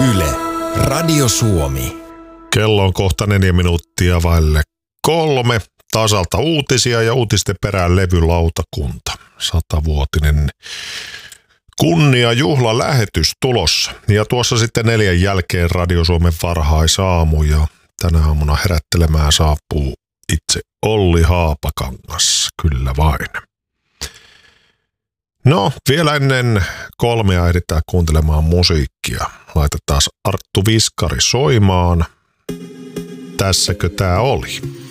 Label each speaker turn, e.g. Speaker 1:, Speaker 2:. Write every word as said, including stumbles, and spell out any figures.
Speaker 1: Yle, Radio Suomi.
Speaker 2: Kello on kohta neljä minuuttia vaille kolme. Tasalta uutisia ja uutisten perään levylautakunta. Satavuotinen kunniajuhlalähetys tulossa. Ja tuossa sitten neljän jälkeen Radio Suomen varhaisaamu. Ja tänä aamuna herättelemään saapuu itse Olli Haapakangas. Kyllä vain. No, vielä ennen kolmea ehditään kuuntelemaan musiikkia. Laitetaan Arttu Viskari soimaan. Tässäkö tää oli?